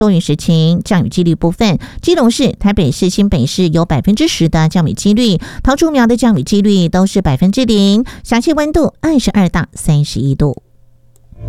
多云时晴，降雨几率部分，基隆市、台北市、新北市有10%的降雨几率，桃竹苗的降雨几率都是0%，详细温度22到31度。